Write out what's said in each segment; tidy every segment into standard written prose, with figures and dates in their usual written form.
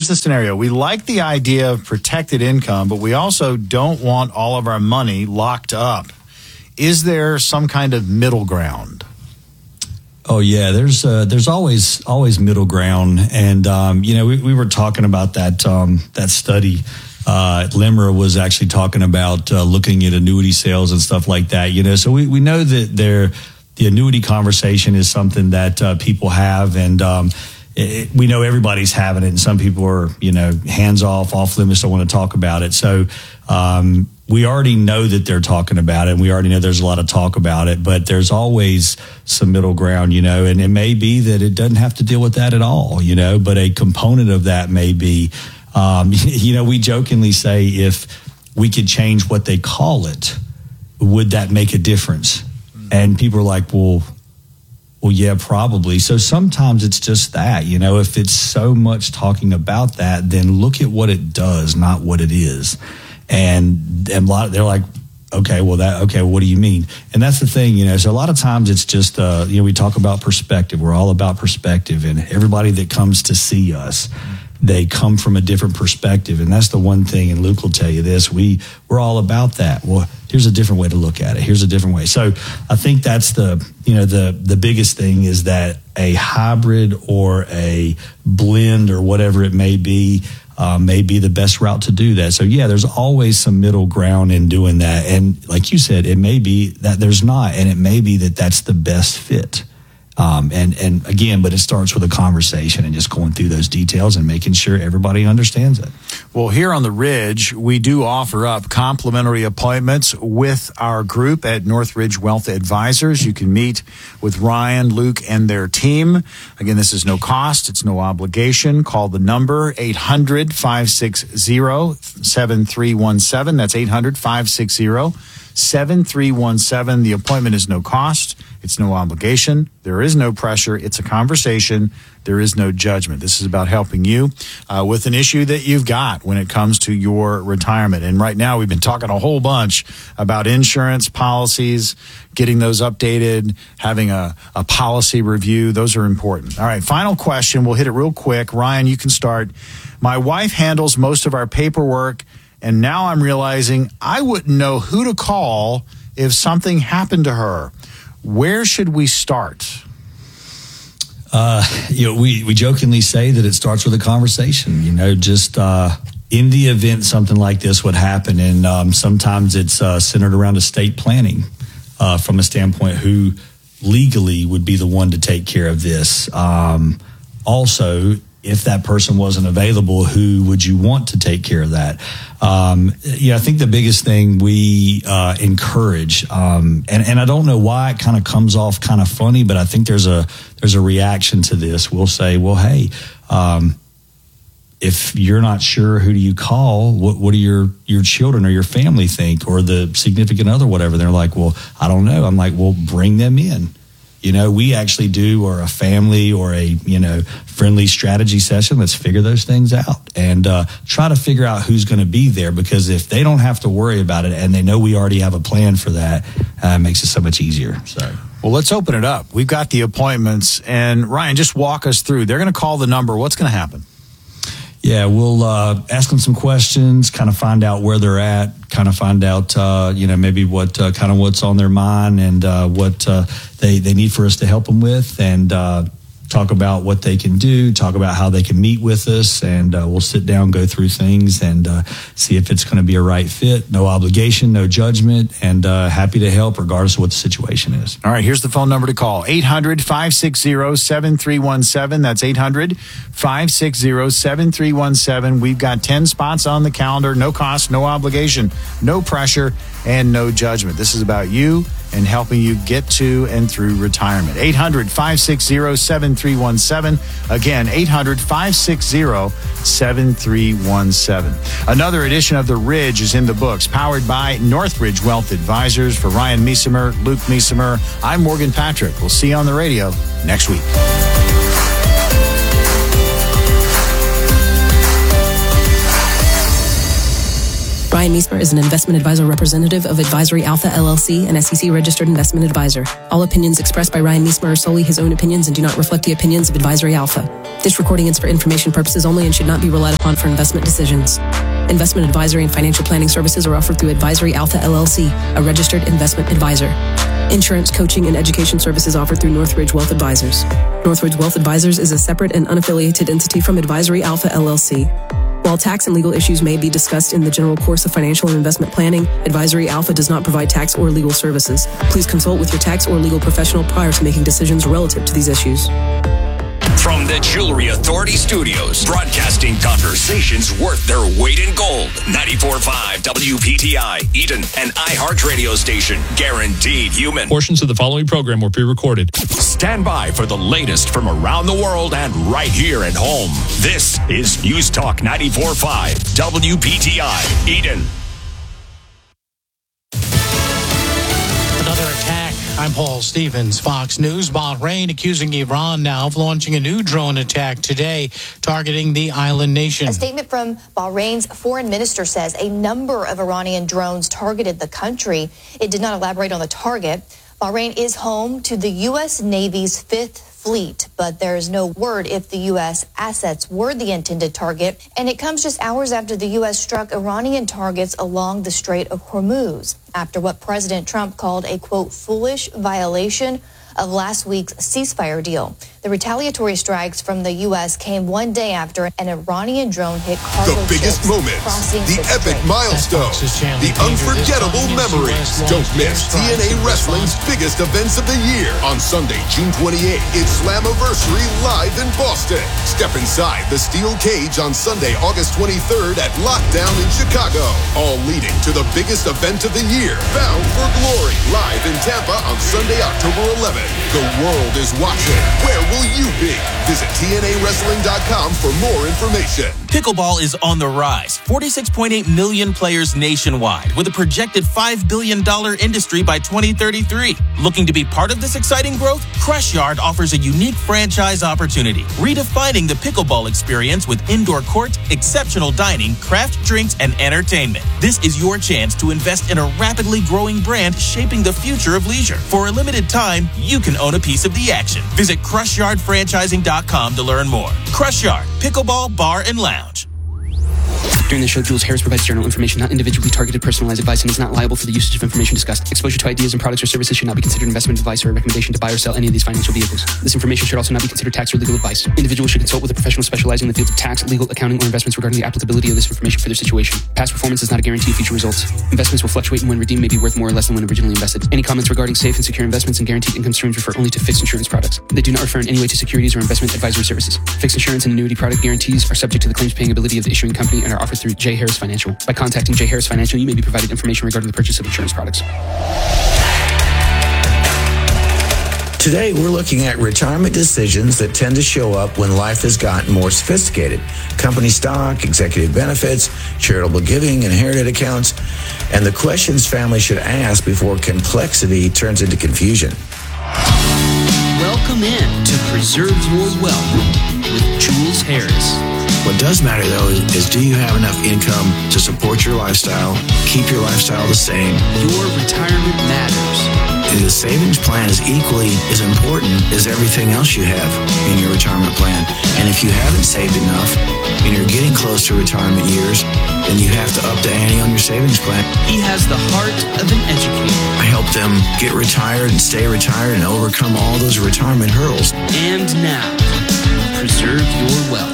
the scenario. We like the idea of protected income, but we also don't want all of our money locked up. Is there some kind of middle ground? Oh yeah, there's always middle ground, and we were talking about that study. Limmer was actually talking about looking at annuity sales and stuff like that. So we know that the annuity conversation is something that people have, and we know everybody's having it, and some people are hands off limits, don't want to talk about it. So we already know that they're talking about it, and we already know there's a lot of talk about it, but there's always some middle ground, and it may be that it doesn't have to deal with that at all, but a component of that may be, we jokingly say, if we could change what they call it, would that make a difference? And people are like, well, yeah, probably. So sometimes it's just that, if it's so much talking about that, then look at what it does, not what it is. And they're like, okay, what do you mean? And that's the thing, so a lot of times it's just, we talk about perspective. We're all about perspective, and everybody that comes to see us, they come from a different perspective. And that's the one thing, and Luke will tell you this, we're all about that. Well, here's a different way to look at it. Here's a different way. So I think that's the biggest thing, is that a hybrid or a blend or whatever it may be the best route to do that. So yeah, there's always some middle ground in doing that. And like you said, it may be that there's not, and it may be that that's the best fit. And again, but it starts with a conversation and just going through those details and making sure everybody understands it. Well, here on the Ridge, we do offer up complimentary appointments with our group at Northridge Wealth Advisors. You can meet with Ryan, Luke, and their team. Again, this is no cost. It's no obligation. Call the number 800-560-7317. That's 800-560-7317. The appointment is no cost. It's no obligation. There is no pressure. It's a conversation. There is no judgment. This is about helping you with an issue that you've got when it comes to your retirement. And right now, we've been talking a whole bunch about insurance policies, getting those updated, having a policy review. Those are important. All right, final question. We'll hit it real quick. Ryan, you can start. My wife handles most of our paperwork, and now I'm realizing I wouldn't know who to call if something happened to her. Where should we start? We jokingly say that it starts with a conversation, just in the event something like this would happen. And sometimes it's centered around estate planning from a standpoint, who legally would be the one to take care of this. Also, if that person wasn't available, who would you want to take care of that? I think the biggest thing we encourage, and I don't know why it kind of comes off kind of funny, but I think there's a reaction to this. We'll say, well, hey, if you're not sure, who do you call? What do your children or your family think, or the significant other, whatever? They're like, well, I don't know. I'm like, well, bring them in. We actually do, or a family or a, friendly strategy session. Let's figure those things out and try to figure out who's going to be there, because if they don't have to worry about it and they know we already have a plan for that, it makes it so much easier. So, well, let's open it up. We've got the appointments, and Ryan, just walk us through. They're going to call the number. What's going to happen? Yeah, we'll ask them some questions, kind of find out where they're at, kind of find out, maybe what kind of what's on their mind, and what they need for us to help them with, and talk about what they can do, talk about how they can meet with us, and we'll sit down, go through things, and see if it's going to be a right fit. No obligation, no judgment, and happy to help regardless of what the situation is. All right, here's the phone number to call, 800-560-7317. That's 800-560-7317. We've got 10 spots on the calendar, no cost, no obligation, no pressure, and no judgment. This is about you and helping you get to and through retirement. 800-560-7317. Again, 800-560-7317. Another edition of The Ridge is in the books, powered by Northridge Wealth Advisors. For Ryan Miesemer, Luke Miesemer, I'm Morgan Patrick. We'll see you on the radio next week. Ryan Meismer is an investment advisor representative of Advisory Alpha LLC, an SEC-registered investment advisor. All opinions expressed by Ryan Meismer are solely his own opinions and do not reflect the opinions of Advisory Alpha. This recording is for information purposes only and should not be relied upon for investment decisions. Investment advisory and financial planning services are offered through Advisory Alpha LLC, a registered investment advisor. Insurance, coaching, and education services offered through Northridge Wealth Advisors. Northridge Wealth Advisors is a separate and unaffiliated entity from Advisory Alpha LLC. While tax and legal issues may be discussed in the general course of financial and investment planning, Advisory Alpha does not provide tax or legal services. Please consult with your tax or legal professional prior to making decisions relative to these issues. From the Jewelry Authority Studios, broadcasting conversations worth their weight in gold. 94.5 WPTI, Eden, an iHeart radio station. Guaranteed human. Portions of the following program were pre-recorded. Stand by for the latest from around the world and right here at home. This is News Talk 94.5 WPTI, Eden. Another attack. I'm Paul Stevens, Fox News. Bahrain accusing Iran now of launching a new drone attack today, targeting the island nation. A statement from Bahrain's foreign minister says a number of Iranian drones targeted the country. It did not elaborate on the target. Bahrain is home to the U.S. Navy's 5th Fleet, but there is no word if the U.S. assets were the intended target. And it comes just hours after the U.S. struck Iranian targets along the Strait of Hormuz, after what President Trump called a, quote, foolish violation of last week's ceasefire deal. The retaliatory strikes from the U.S. came one day after an Iranian drone hit cargo The biggest ships moments, crossing the epic milestones, the unforgettable memories. Don't miss TNA Wrestling's biggest events of the year on Sunday, June 28th. It's Slammiversary live in Boston. Step inside the steel cage on Sunday, August 23rd at Lockdown in Chicago. All leading to the biggest event of the year, Bound for Glory, live in Tampa on Sunday, October 11th. The world is watching. Where will you be? Visit TNAWrestling.com for more information. Pickleball is on the rise. 46.8 million players nationwide, with a projected $5 billion industry by 2033. Looking to be part of this exciting growth? Crush Yard offers a unique franchise opportunity, redefining the pickleball experience with indoor court, exceptional dining, craft drinks, and entertainment. This is your chance to invest in a rapidly growing brand shaping the future of leisure. For a limited time, you can own a piece of the action. Visit CrushYardFranchising.com to learn more. Crush Yard, Pickleball Bar and Lounge. During the show, Jules Harris provides general information, not individually targeted personalized advice, and is not liable for the usage of information discussed. Exposure to ideas and products or services should not be considered investment advice or a recommendation to buy or sell any of these financial vehicles. This information should also not be considered tax or legal advice. Individuals should consult with a professional specializing in the field of tax, legal, accounting, or investments regarding the applicability of this information for their situation. Past performance is not a guarantee of future results. Investments will fluctuate and when redeemed may be worth more or less than when originally invested. Any comments regarding safe and secure investments and guaranteed income streams refer only to fixed insurance products. They do not refer in any way to securities or investment advisory services. Fixed insurance and annuity product guarantees are subject to the claims paying ability of the issuing company and are offered through J. Harris Financial. By contacting J. Harris Financial, you may be provided information regarding the purchase of insurance products. Today, we're looking at retirement decisions that tend to show up when life has gotten more sophisticated. Company stock, executive benefits, charitable giving, inherited accounts, and the questions families should ask before complexity turns into confusion. Welcome in to Preserve Your Wealth with Jules Harris. What does matter, though, is do you have enough income to support your lifestyle, keep your lifestyle the same? Your retirement matters. The savings plan is equally as important as everything else you have in your retirement plan. And if you haven't saved enough and you're getting close to retirement years, then you have to up the ante on your savings plan. He has the heart of an educator. I help them get retired and stay retired and overcome all those retirement hurdles. And now, Preserve Your Wealth.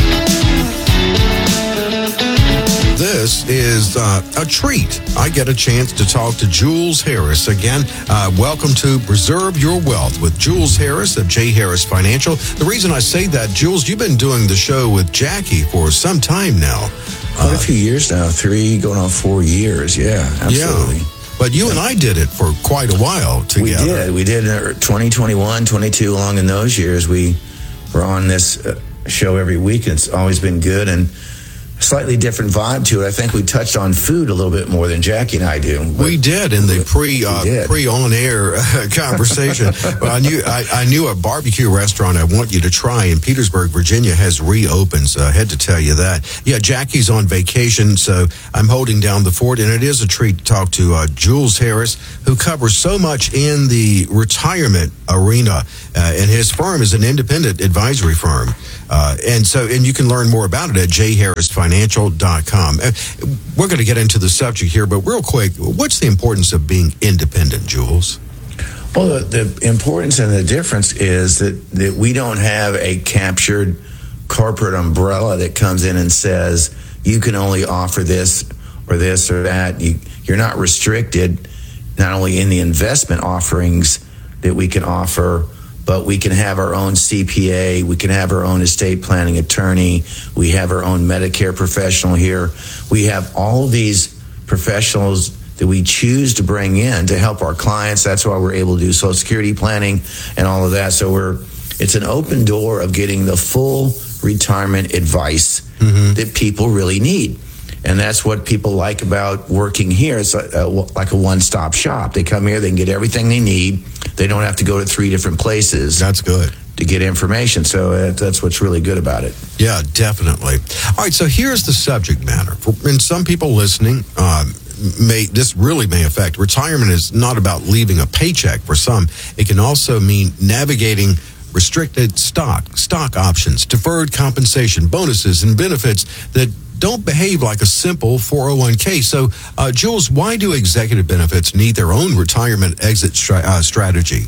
This is a treat. I get a chance to talk to Jules Harris again. Welcome to Preserve Your Wealth with Jules Harris of J. Harris Financial. The reason I say that, Jules, you've been doing the show with Jackie for some time now. Quite a few years now, 3 going on 4 years. Yeah, absolutely. Yeah. But you and I did it for quite a while together. We did 2021, 22, along in those years. We were on this show every week, and it's always been good. And slightly different vibe to it. I think we touched on food a little bit more than Jackie and I do. We did in the pre-on-air conversation. But I knew a barbecue restaurant I want you to try in Petersburg, Virginia has reopened, so I had to tell you that. Yeah, Jackie's on vacation, so I'm holding down the fort, and it is a treat to talk to Jules Harris, who covers so much in the retirement arena, and his firm is an independent advisory firm. And you can learn more about it at jharrisfinancial.com. We're going to get into the subject here, but real quick, what's the importance of being independent, Jules? Well, the importance and the difference is that we don't have a captured corporate umbrella that comes in and says, you can only offer this or that. You're not restricted, not only in the investment offerings that we can offer, but we can have our own CPA, we can have our own estate planning attorney, we have our own Medicare professional here. We have all of these professionals that we choose to bring in to help our clients. That's why we're able to do Social Security planning and all of that. So it's an open door of getting the full retirement advice that people really need. And that's what people like about working here. It's like a one-stop shop. They come here, they can get everything they need. They don't have to go to 3 different places. That's good. To get information. So that's what's really good about it. Yeah, definitely. All right, so here's the subject matter. And some people listening, this really may affect. Retirement is not about leaving a paycheck for some. It can also mean navigating restricted stock options, deferred compensation, bonuses, and benefits that don't behave like a simple 401k. So, Jules, why do executive benefits need their own retirement exit strategy?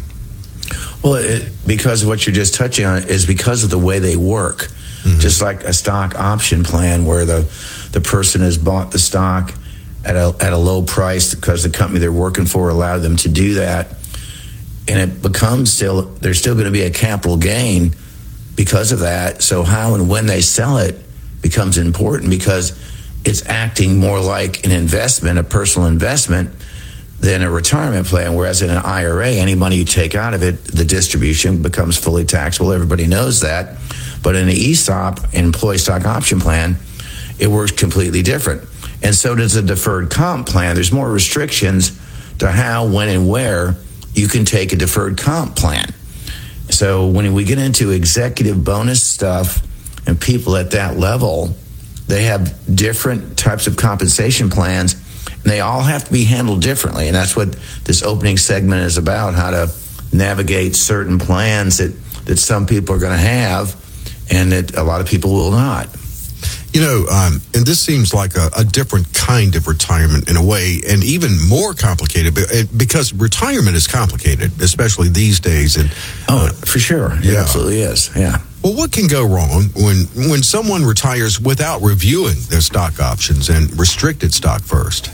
Well, because of what you're just touching on is because of the way they work. Just like a stock option plan where the person has bought the stock at a low price because the company they're working for allowed them to do that. And it becomes there's still going to be a capital gain because of that. So how and when they sell it becomes important because it's acting more like an investment, a personal investment, than a retirement plan. Whereas in an IRA, any money you take out of it, the distribution becomes fully taxable. Everybody knows that. But in an ESOP, employee stock option plan, it works completely different. And so does a deferred comp plan. There's more restrictions to how, when, and where you can take a deferred comp plan. So when we get into executive bonus stuff and people at that level, they have different types of compensation plans, and they all have to be handled differently. And that's what this opening segment is about, how to navigate certain plans that some people are going to have and that a lot of people will not. You know, and this seems like a different kind of retirement in a way, and even more complicated because retirement is complicated, especially these days. And for sure, it absolutely is. Yeah. Well, what can go wrong when someone retires without reviewing their stock options and restricted stock first?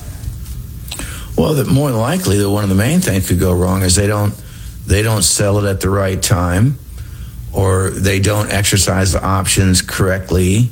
Well, more than likely, one of the main things could go wrong is they don't sell it at the right time, or they don't exercise the options correctly.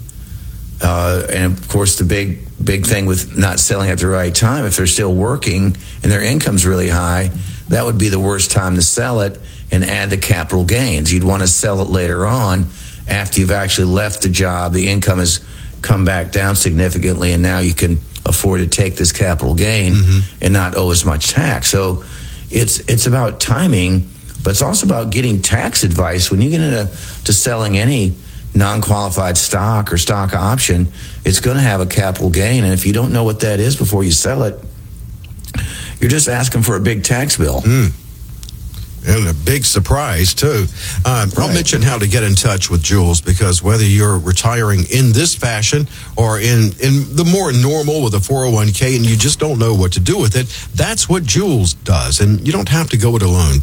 And of course, the big thing with not selling at the right time, if they're still working and their income's really high, that would be the worst time to sell it and add the capital gains. You'd want to sell it later on after you've actually left the job, the income has come back down significantly, and now you can afford to take this capital gain and not owe as much tax. So it's about timing, but it's also about getting tax advice. When you get into selling any non-qualified stock or stock option, it's going to have a capital gain, and if you don't know what that is before you sell it, you're just asking for a big tax bill. And a big surprise, too. I'll mention how to get in touch with Jules, because whether you're retiring in this fashion or in the more normal with a 401k and you just don't know what to do with it, that's what Jules does. And you don't have to go it alone.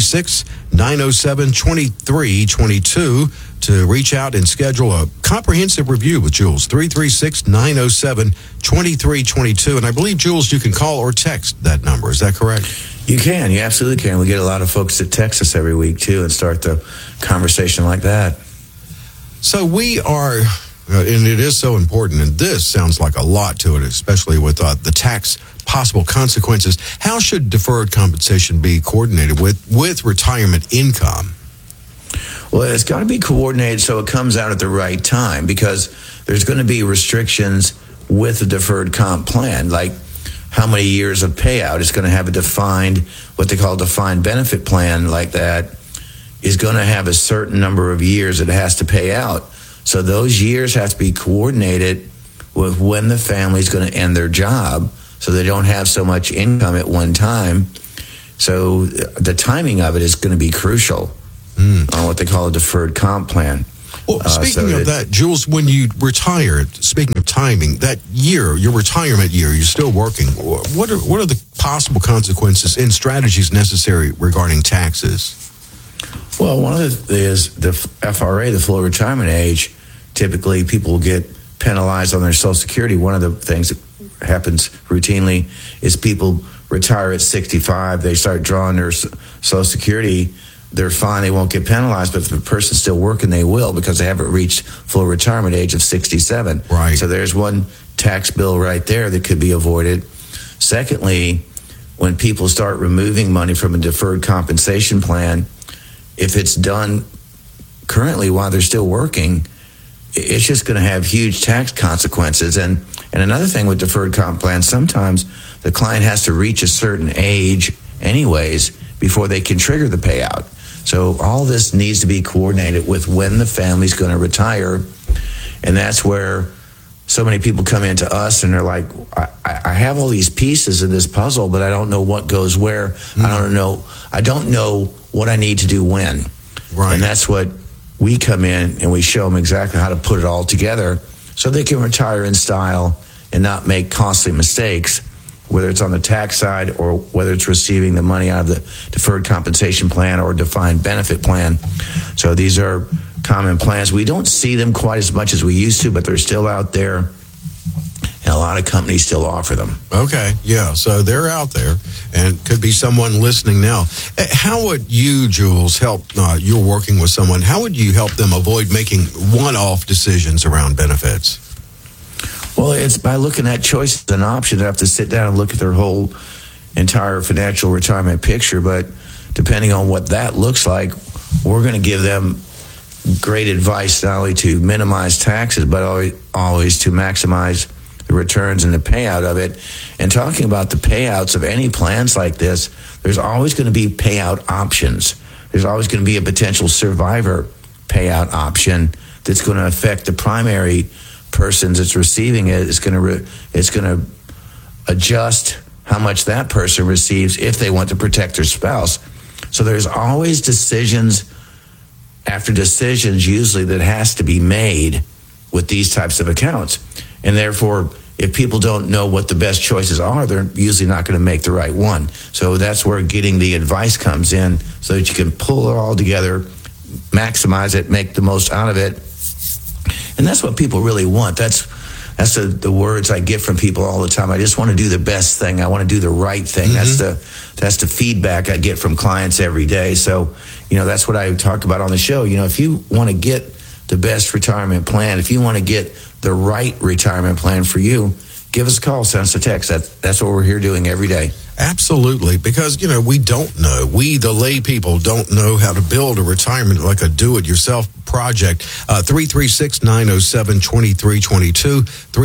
336-907-2322 to reach out and schedule a comprehensive review with Jules. 336-907-2322. And I believe, Jules, you can call or text that number. Is that correct? You can. You absolutely can. We get a lot of folks that text us every week, too, and start the conversation like that. So we are, and it is so important, and this sounds like a lot to it, especially with the tax possible consequences. How should deferred compensation be coordinated with retirement income? Well, it's got to be coordinated so it comes out at the right time, because there's going to be restrictions with a deferred comp plan, like how many years of payout. It's going to have a defined, what they call a defined benefit plan like that, is going to have a certain number of years it has to pay out. So those years have to be coordinated with when the family's going to end their job, so they don't have so much income at one time. So the timing of it is going to be crucial on what they call a deferred comp plan. Well, speaking of that, Jules, when you retired, speaking of timing, that year, your retirement year, you're still working. What are the possible consequences and strategies necessary regarding taxes? Well, one of the is the FRA, the full retirement age. Typically, people get penalized on their Social Security. One of the things that happens routinely is people retire at 65. They start drawing their Social Security. They're fine. They won't get penalized. But if the person's still working, they will, because they haven't reached full retirement age of 67. Right. So there's one tax bill right there that could be avoided. Secondly, when people start removing money from a deferred compensation plan, if it's done currently while they're still working, it's just going to have huge tax consequences. And another thing with deferred comp plans, sometimes the client has to reach a certain age anyways before they can trigger the payout. So all this needs to be coordinated with when the family's going to retire. And that's where so many people come into us and they're like, I have all these pieces of this puzzle, but I don't know what goes where. I don't know what I need to do when. Right. And that's what we come in and we show them exactly how to put it all together so they can retire in style and not make costly mistakes, whether it's on the tax side or whether it's receiving the money out of the deferred compensation plan or defined benefit plan. So these are common plans. We don't see them quite as much as we used to, but they're still out there, and a lot of companies still offer them. Okay, yeah, so they're out there, and could be someone listening now. How would you, Jules, help, you're working with someone, how would you help them avoid making one-off decisions around benefits? Well, it's by looking at choices and options. They have to sit down and look at their whole entire financial retirement picture. But depending on what that looks like, we're going to give them great advice, not only to minimize taxes, but always to maximize the returns and the payout of it. And talking about the payouts of any plans like this, there's always going to be payout options. There's always going to be a potential survivor payout option that's going to affect the primary person that's receiving it. It's going to adjust how much that person receives if they want to protect their spouse. So there's always decisions after decisions usually that has to be made with these types of accounts. And therefore, if people don't know what the best choices are, they're usually not going to make the right one. So that's where getting the advice comes in, so that you can pull it all together, maximize it, make the most out of it. And that's what people really want. That's the words I get from people all the time. I just want to do the best thing. I want to do the right thing. Mm-hmm. That's the feedback I get from clients every day. So, that's what I talk about on the show. If you want to get the best retirement plan, if you want to get the right retirement plan for you, give us a call, send us a text. That's what we're here doing every day. Absolutely, because, we don't know. We, the lay people, don't know how to build a retirement like a do-it-yourself project. 336-907-2322,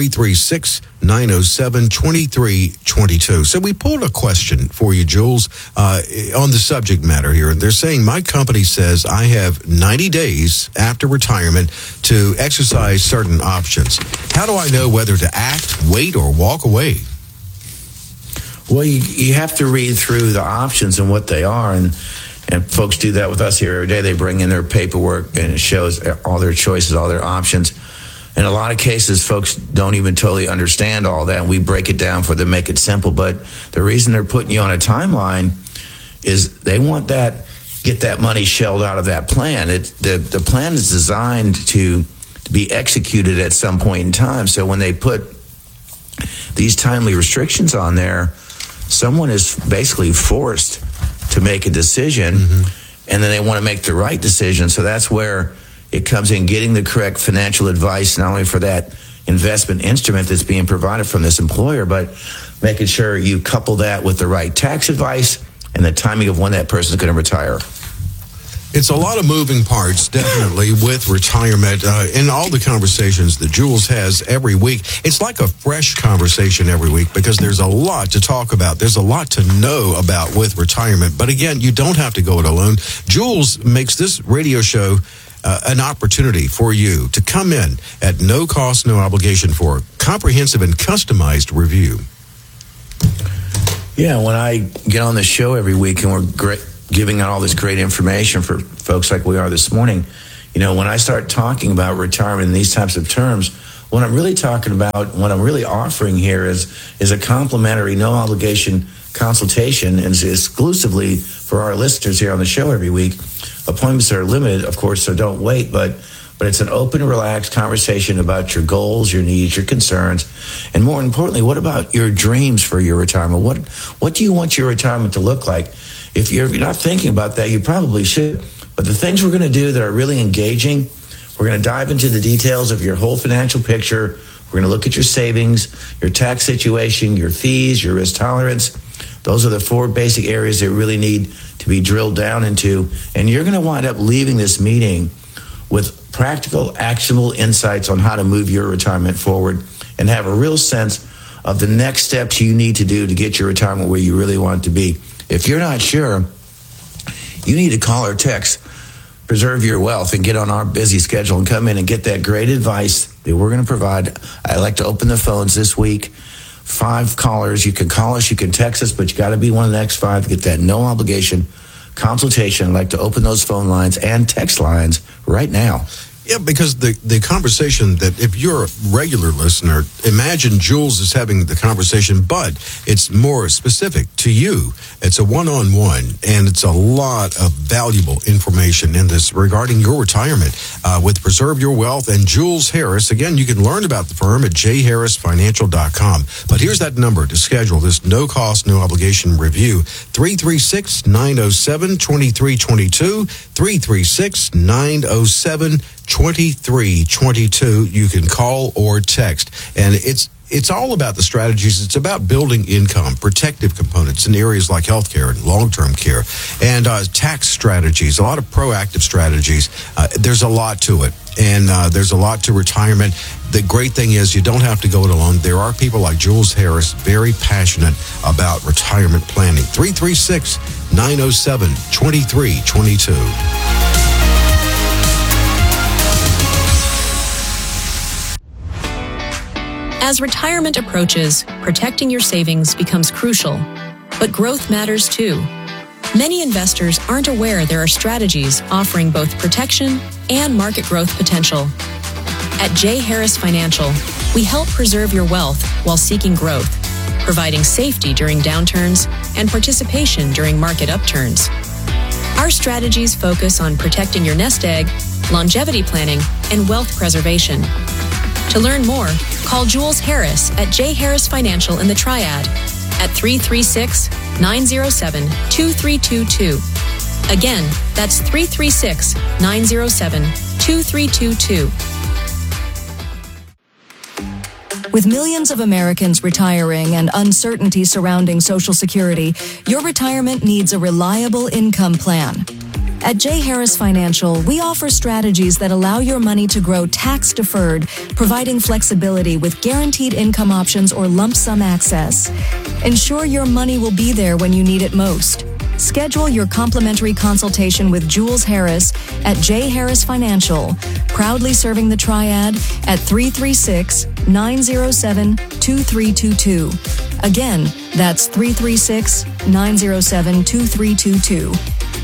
336-907-2322. So we pulled a question for you, Jules, on the subject matter here. They're saying, my company says I have 90 days after retirement to exercise certain options. How do I know whether to act, wait, or walk away? Well, you have to read through the options and what they are, and folks do that with us here every day. They bring in their paperwork, and it shows all their choices, all their options. In a lot of cases, folks don't even totally understand all that, and we break it down for them, make it simple. But the reason they're putting you on a timeline is they want get that money shelled out of that plan. The plan is designed to be executed at some point in time. So when they put these timely restrictions on there, someone is basically forced to make a decision, and then they want to make the right decision. So that's where it comes in, getting the correct financial advice, not only for that investment instrument that's being provided from this employer, but making sure you couple that with the right tax advice and the timing of when that person is going to retire. It's a lot of moving parts, definitely, with retirement and all the conversations that Jules has every week. It's like a fresh conversation every week because there's a lot to talk about. There's a lot to know about with retirement. But again, you don't have to go it alone. Jules makes this radio show an opportunity for you to come in at no cost, no obligation for a comprehensive and customized review. Yeah, when I get on the show every week and we're giving out all this great information for folks like we are this morning, when I start talking about retirement in these types of terms, what I'm really talking about, what I'm really offering here is a complimentary, no obligation consultation, and is exclusively for our listeners here on the show every week. Appointments are limited, of course, so don't wait, but it's an open, relaxed conversation about your goals, your needs, your concerns, and more importantly, what about your dreams for your retirement? What do you want your retirement to look like? If you're not thinking about that, you probably should. But the things we're going to do that are really engaging, we're going to dive into the details of your whole financial picture. We're going to look at your savings, your tax situation, your fees, your risk tolerance. Those are the 4 basic areas that really need to be drilled down into. And you're going to wind up leaving this meeting with practical, actionable insights on how to move your retirement forward and have a real sense of the next steps you need to do to get your retirement where you really want it to be. If you're not sure, you need to call or text Preserve Your Wealth and get on our busy schedule and come in and get that great advice that we're going to provide. I'd like to open the phones this week. 5 callers. You can call us, you can text us, but you got to be one of the next 5 to get that no obligation consultation. I'd like to open those phone lines and text lines right now. Yeah, because the conversation that if you're a regular listener, imagine Jules is having the conversation, but it's more specific to you. It's a one-on-one, and it's a lot of valuable information in this regarding your retirement with Preserve Your Wealth and Jules Harris. Again, you can learn about the firm at jharrisfinancial.com. But here's that number to schedule this no-cost, no-obligation review, 336-907-2322, 336-907-2322. You can call or text, and it's all about the strategies. It's about building income, protective components in areas like healthcare and long-term care, and tax strategies, a lot of proactive strategies. There's a lot to it, and there's a lot to retirement. The great thing is you don't have to go it alone. There are people like Jules Harris, very passionate about retirement planning. 336-907-2322. As retirement approaches, protecting your savings becomes crucial, but growth matters too. Many investors aren't aware there are strategies offering both protection and market growth potential. At J. Harris Financial, we help preserve your wealth while seeking growth, providing safety during downturns and participation during market upturns. Our strategies focus on protecting your nest egg, longevity planning, and wealth preservation. To learn more, call Jules Harris at J. Harris Financial in the Triad at 336-907-2322. Again, that's 336-907-2322. With millions of Americans retiring and uncertainty surrounding Social Security, your retirement needs a reliable income plan. At J. Harris Financial, we offer strategies that allow your money to grow tax-deferred, providing flexibility with guaranteed income options or lump sum access. Ensure your money will be there when you need it most. Schedule your complimentary consultation with Jules Harris at J. Harris Financial, proudly serving the Triad at 336-907-2322. Again, that's 336-907-2322.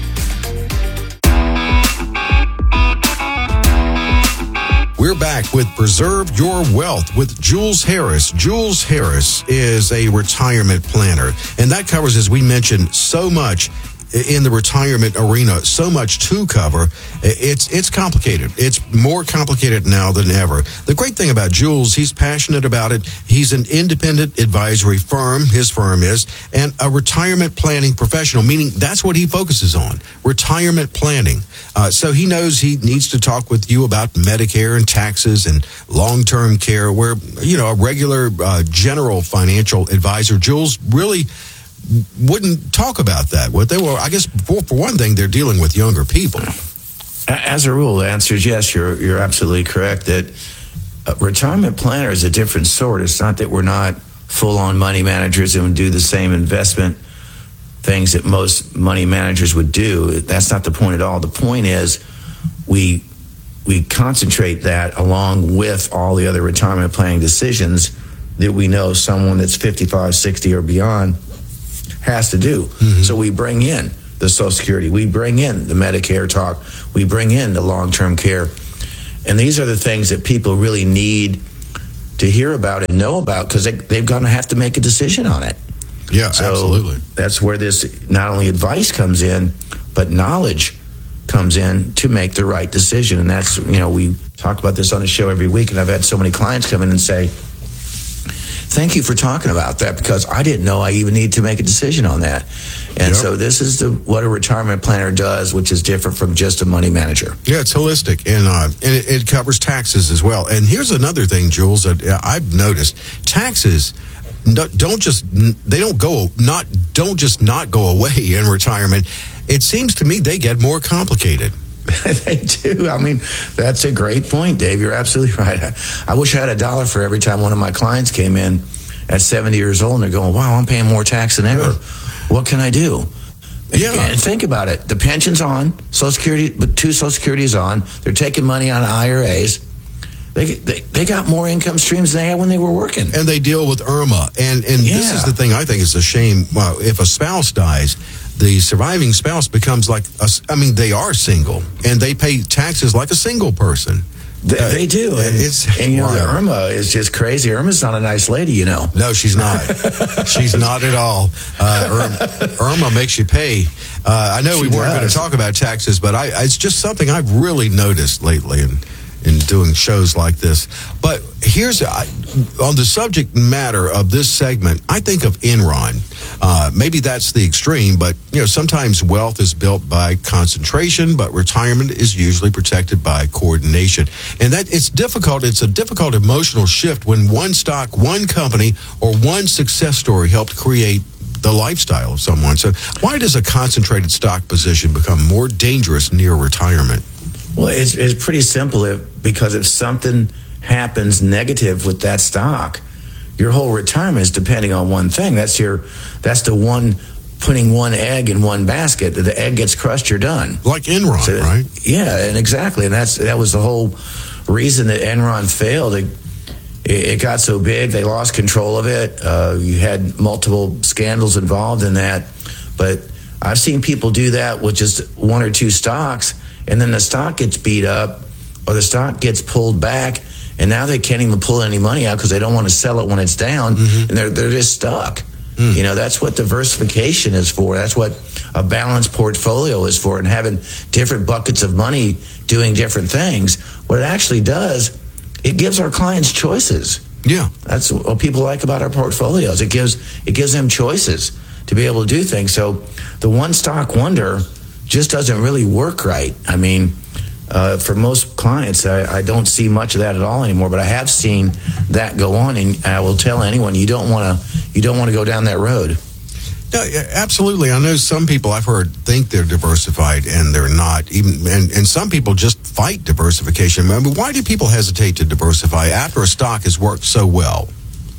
We're back with Preserve Your Wealth with Jules Harris. Jules Harris is a retirement planner, and that covers, as we mentioned, so much in the retirement arena, so much to cover. It's complicated. It's more complicated now than ever. The great thing about Jules, he's passionate about it. He's an independent advisory firm, his firm is, and a retirement planning professional, meaning that's what he focuses on, retirement planning. So he knows he needs to talk with you about Medicare and taxes and long-term care, where, a regular general financial advisor, Jules really wouldn't talk about that. What they were, I guess, for one thing, they're dealing with younger people. As a rule, the answer is yes. You're absolutely correct that a retirement planner is a different sort. It's not that we're not full-on money managers and do the same investment things that most money managers would do. That's not the point at all. The point is we concentrate that along with all the other retirement planning decisions that we know someone that's 55, 60 or beyond has to do. Mm-hmm. So we bring in the Social Security, we bring in the Medicare talk, we bring in the long-term care. And these are the things that people really need to hear about and know about because they're going to have to make a decision on it. Yeah, so absolutely. That's where this not only advice comes in, but knowledge comes in to make the right decision. And that's, we talk about this on the show every week, and I've had so many clients come in and say, thank you for talking about that because I didn't know I even need to make a decision on that. And so this is what a retirement planner does, which is different from just a money manager. Yeah, it's holistic, and it covers taxes as well. And here's another thing, Jules, that I've noticed: taxes don't just not go away in retirement. It seems to me they get more complicated. They do. I mean, that's a great point, Dave. You're absolutely right. I wish I had $1 for every time one of my clients came in at 70 years old and they're going, wow, I'm paying more tax than ever. What can I do? Yeah. And think about it. The pension's on, Social Security, but 2 Social Security is on. They're taking money out of IRAs. They got more income streams than they had when they were working. And they deal with IRMA. And this is the thing I think is a shame. Well, if a spouse dies, the surviving spouse becomes they are single, and they pay taxes like a single person. They do. And the Irma is just crazy. Irma's not a nice lady, No, she's not. She's not at all. Irma makes you pay. I know we weren't going to talk about taxes, but it's just something I've really noticed lately in doing shows like this. But here's on the subject matter of this segment, I think of Enron. Maybe that's the extreme, but sometimes wealth is built by concentration, but retirement is usually protected by coordination. And that it's difficult. It's a difficult emotional shift when one stock, one company, or one success story helped create the lifestyle of someone. So why does a concentrated stock position become more dangerous near retirement? Well, it's pretty simple. Because if something happens negative with that stock, your whole retirement is depending on one thing. That's the one putting one egg in one basket. The egg gets crushed, you're done. Like Enron, right? Yeah, and exactly. And that was the whole reason that Enron failed. It got so big, they lost control of it. You had multiple scandals involved in that. But I've seen people do that with just 1 or 2 stocks, and then the stock gets beat up or the stock gets pulled back, and now they can't even pull any money out because they don't want to sell it when it's down, and they're just stuck. That's what diversification is for. That's what a balanced portfolio is for, and having different buckets of money doing different things. What it actually does, it gives our clients choices. Yeah. That's what people like about our portfolios. It gives them choices to be able to do things. So the one stock wonder just doesn't really work right. I mean, for most clients, I don't see much of that at all anymore. But I have seen that go on, and I will tell anyone you don't want to go down that road. No, absolutely. I know some people I've heard think they're diversified and they're not. And some people just fight diversification. I mean, why do people hesitate to diversify after a stock has worked so well?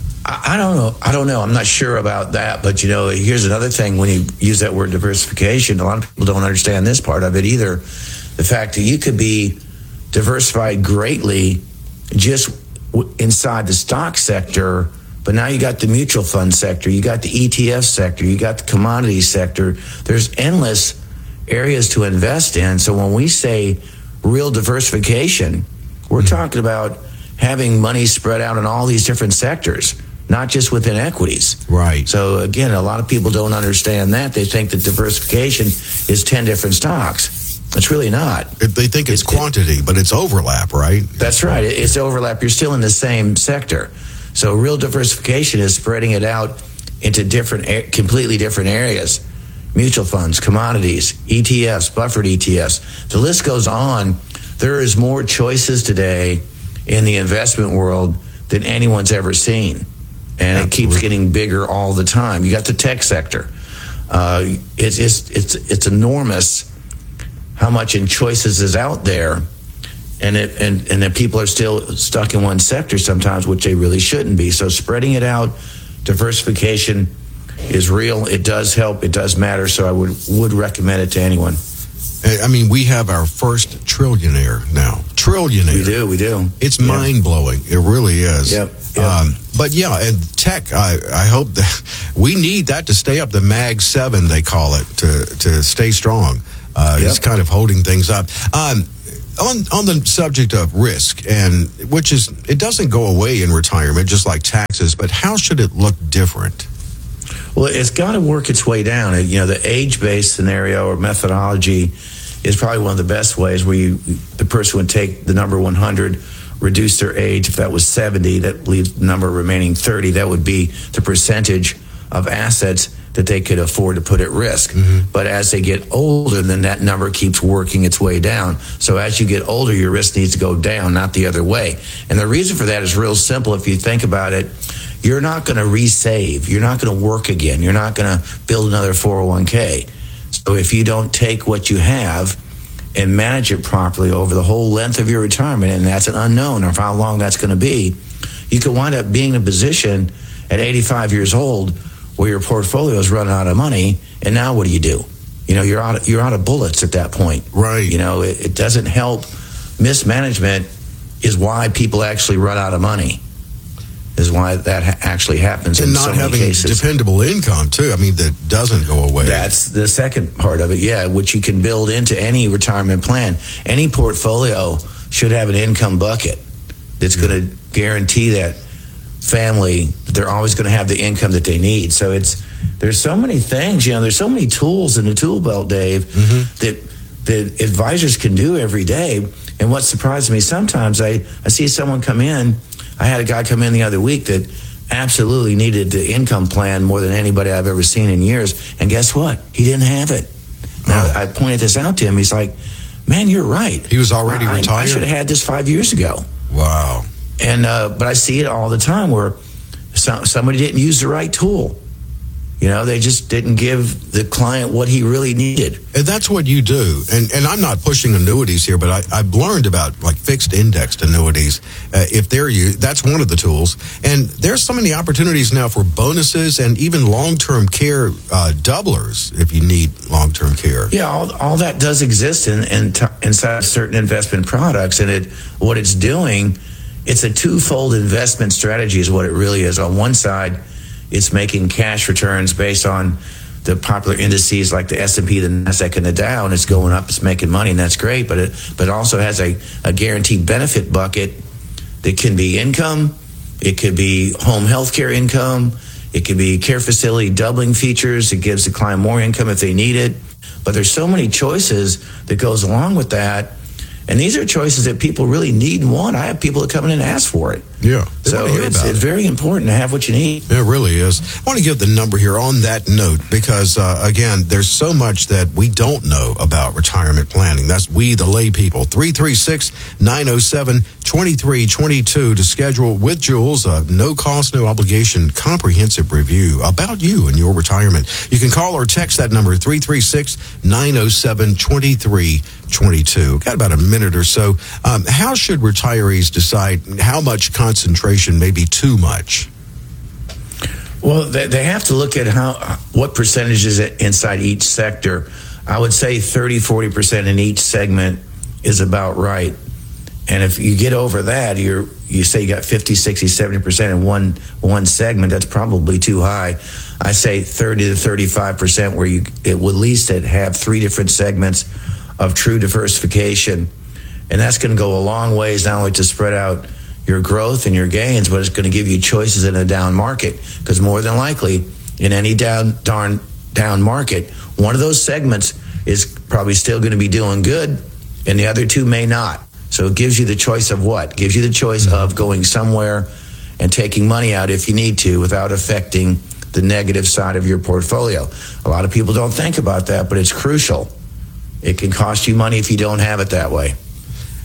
I don't know. I'm not sure about that. But, here's another thing when you use that word diversification. A lot of people don't understand this part of it either. The fact that you could be diversified greatly just inside the stock sector, but now you got the mutual fund sector, you got the ETF sector, you got the commodity sector. There's endless areas to invest in. So when we say real diversification, we're talking about having money spread out in all these different sectors, not just within equities. Right. So again, a lot of people don't understand that. They think that diversification is 10 different stocks. It's really not. They think it's quantity, but it's overlap, right? That's right. It's overlap. You're still in the same sector. So real diversification is spreading it out into completely different areas. Mutual funds, commodities, ETFs, buffered ETFs. The list goes on. There is more choices today in the investment world than anyone's ever seen. And It keeps getting bigger all the time. You got the tech sector. It's enormous how much in choices is out there, and that people are still stuck in one sector sometimes, which they really shouldn't be. So spreading it out, diversification is real. It does help. It does matter. So I would recommend it to anyone. I mean, we have our first trillionaire now. Trillionaire. We do. It's mind-blowing. It really is. Yep. But yeah, and tech, I hope that we need that to stay up. The Mag 7, they call it, to stay strong. It's kind of holding things up. On the subject of risk, and it doesn't go away in retirement, just like taxes, but how should it look different? Well, it's got to work its way down. The age-based scenario or methodology is probably one of the best ways, where the person would take the number 100, reduce their age. If that was 70, that leaves the number remaining 30. That would be the percentage of assets that they could afford to put at risk. Mm-hmm. But as they get older, then that number keeps working its way down. So as you get older, your risk needs to go down, not the other way. And the reason for that is real simple. If you think about it, you're not going to resave. You're not going to work again. You're not going to build another 401k. So if you don't take what you have and manage it properly over the whole length of your retirement, and that's an unknown of how long that's going to be, you could wind up being in a position at 85 years old where your portfolio is running out of money, and now what do? You're out of bullets at that point. Right. It doesn't help. Mismanagement is why people actually run out of money. Is why that actually happens in so many cases. And not having dependable income, too. I mean, that doesn't go away. That's the second part of it, which you can build into any retirement plan. Any portfolio should have an income bucket that's going to guarantee that family that they're always going to have the income that they need. So there's so many things, there's so many tools in the tool belt, Dave, that advisors can do every day. And what surprised me, sometimes I see someone come in. I had a guy come in the other week that absolutely needed the income plan more than anybody I've ever seen in years. And guess what? He didn't have it. Now, I pointed this out to him. He's like, man, you're right. He was already retired? I should have had this 5 years ago. Wow. And but I see it all the time where somebody didn't use the right tool. They just didn't give the client what he really needed. And that's what you do. And I'm not pushing annuities here, but I've learned about like fixed indexed annuities. If they're that's one of the tools. And there's so many opportunities now for bonuses and even long-term care doublers if you need long-term care. Yeah, all that does exist inside certain investment products. And what it's doing, it's a twofold investment strategy is what it really is. On one side, it's making cash returns based on the popular indices like the S&P, the NASDAQ, and the Dow, and it's going up, it's making money, and that's great. But it also has a guaranteed benefit bucket that can be income. It could be home health care income. It could be care facility doubling features. It gives the client more income if they need it. But there's so many choices that goes along with that. And these are choices that people really need and want. I have people that come in and ask for it. Yeah. So it's very important to have what you need. It really is. I want to give the number here on that note because, again, there's so much that we don't know about retirement planning. That's we, the lay people. 336-907-2322 to schedule with Jules a no cost, no obligation comprehensive review about you and your retirement. You can call or text that number, 336-907-2322. Got about a minute or so. How should retirees decide how much concentration may be too much? Well, they have to look at what percentage is inside each sector. I would say 30-40% in each segment is about right. And if you get over that, you say you got 50, 60, 70% in one segment, that's probably too high. I say 30 to 35% where it would at least have three different segments of true diversification. And that's going to go a long ways, not only to spread out your growth and your gains, but it's going to give you choices in a down market. Because more than likely, in any down market, one of those segments is probably still going to be doing good, and the other two may not. So it gives you the choice of what? It gives you the choice of going somewhere and taking money out if you need to without affecting the negative side of your portfolio. A lot of people don't think about that, but it's crucial. It can cost you money if you don't have it that way.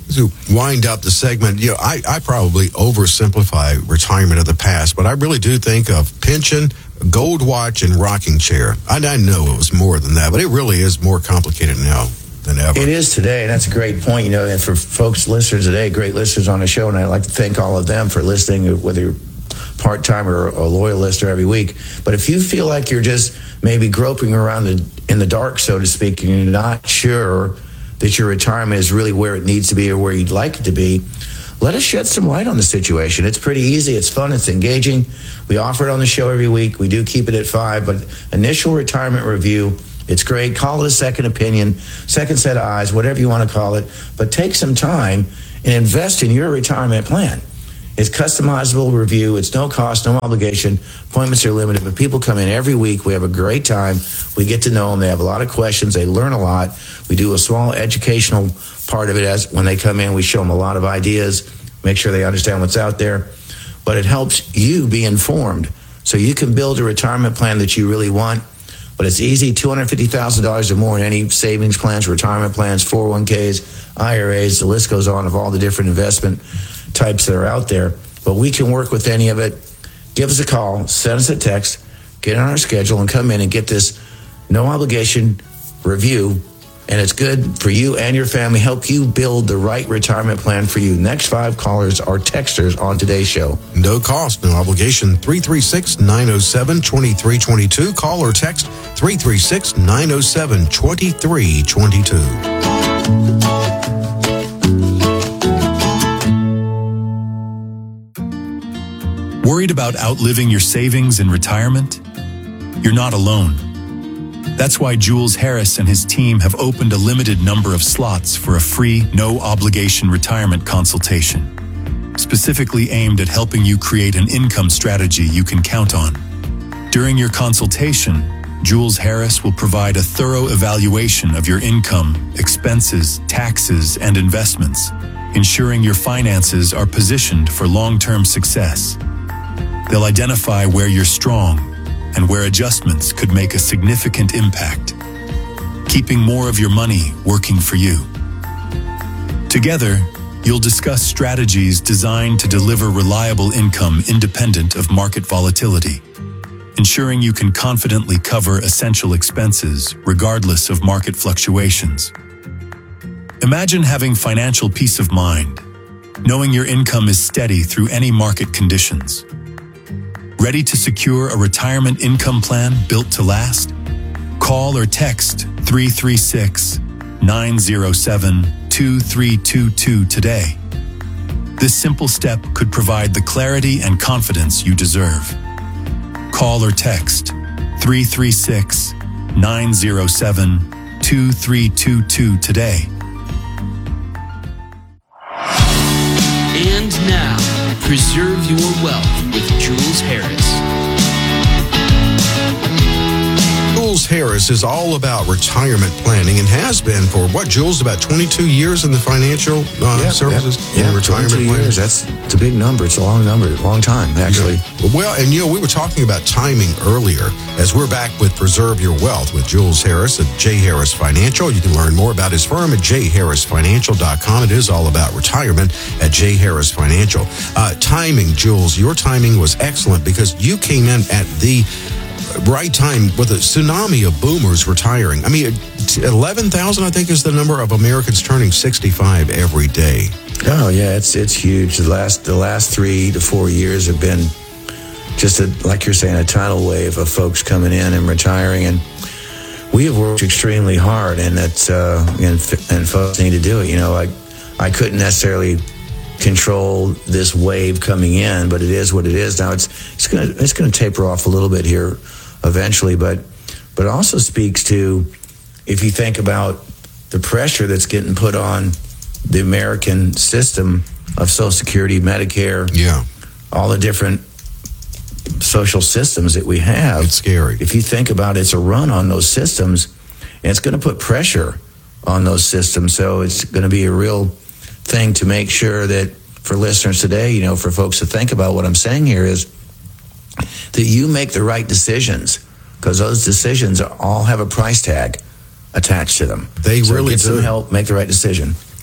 To wind up the segment, I probably oversimplify retirement of the past, but I really do think of pension, gold watch, and rocking chair. I know it was more than that, but it really is more complicated now than ever. It is today, and that's a great point. And for folks, listeners today, great listeners on the show, and I'd like to thank all of them for listening, whether you're part-time or a loyal listener every week. But if you feel like you're just maybe groping around in the dark, so to speak, and you're not sure that your retirement is really where it needs to be or where you'd like it to be, let us shed some light on the situation. It's pretty easy. It's fun. It's engaging. We offer it on the show every week. We do keep it at 5, but initial retirement review, it's great. Call it a second opinion, second set of eyes, whatever you want to call it, but take some time and invest in your retirement plan. It's customizable review. It's no cost, no obligation. Appointments are limited, but people come in every week. We have a great time. We get to know them. They have a lot of questions. They learn a lot. We do a small educational part of it as when they come in. We show them a lot of ideas, make sure they understand what's out there. But it helps you be informed so you can build a retirement plan that you really want. But it's easy, $250,000 or more in any savings plans, retirement plans, 401ks, IRAs, the list goes on of all the different investment types that are out there. But we can work with any of it. Give us a call, send us a text, get on our schedule, and come in and get this no obligation review. And it's good for you and your family, help you build the right retirement plan for you. Next 5 callers are texters on today's show. No cost, no obligation. 336-907-2322. Call or text 336-907-2322. Worried about outliving your savings in retirement? You're not alone. That's why Jules Harris and his team have opened a limited number of slots for a free, no-obligation retirement consultation, specifically aimed at helping you create an income strategy you can count on. During your consultation, Jules Harris will provide a thorough evaluation of your income, expenses, taxes, and investments, ensuring your finances are positioned for long-term success. They'll identify where you're strong and where adjustments could make a significant impact, keeping more of your money working for you. Together, you'll discuss strategies designed to deliver reliable income independent of market volatility, ensuring you can confidently cover essential expenses regardless of market fluctuations. Imagine having financial peace of mind, knowing your income is steady through any market conditions. Ready to secure a retirement income plan built to last? Call or text 336-907-2322 today. This simple step could provide the clarity and confidence you deserve. Call or text 336-907-2322 today. And now, preserve your wealth with Jules Harris. Jules Harris is all about retirement planning and has been for Jules, about 22 years in the financial services in retirement 22 planning. years. It's a big number. It's a long number, long time, actually. Yeah. Well, and we were talking about timing earlier as we're back with Preserve Your Wealth with Jules Harris at J. Harris Financial. You can learn more about his firm at jharrisfinancial.com. It is all about retirement at J. Harris Financial. Timing, Jules, your timing was excellent because you came in at the right time with a tsunami of boomers retiring. I mean, 11,000, I think, is the number of Americans turning 65 every day. Oh, yeah, it's huge. The last 3 to 4 years have been just, like you're saying, a tidal wave of folks coming in and retiring. And we have worked extremely hard, and that's and folks need to do it. I couldn't necessarily control this wave coming in, but it is what it is. Now it's gonna taper off a little bit here eventually, but it also speaks to, if you think about the pressure that's getting put on the American system of Social Security, Medicare, all the different social systems that we have. It's scary. If you think about it, it's a run on those systems, and it's going to put pressure on those systems. So it's going to be a real thing to make sure that for listeners today, for folks to think about what I'm saying here is that you make the right decisions, because those decisions all have a price tag attached to them. They so really get some do. help, make the right decision.